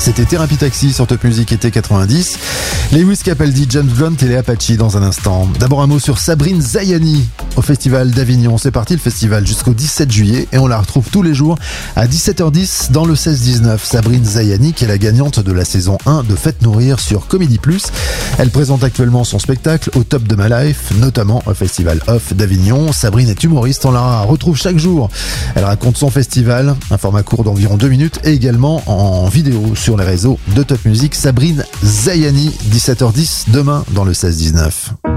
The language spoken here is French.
C'était Thérapie Taxi sur Top Music été 90. Lewis Capaldi, James Blunt et les Apaches dans un instant. D'abord un mot sur Sabrine Zayani au Festival d'Avignon. C'est parti le festival jusqu'au 17 juillet et on la retrouve tous les jours à 17h10 dans le 16-19. Sabrine Zayani qui est la gagnante de la saison 1 de Faites Nourrir sur Comédie Plus. Elle présente actuellement son spectacle Au Top de ma Life, notamment au Festival Off d'Avignon. Sabrine est humoriste, on la retrouve chaque jour. Elle raconte son festival, un format court d'environ 2 minutes et également en vidéo sur les réseaux de Top Music. Sabrine Zayani, 17h10 demain dans le 16-19.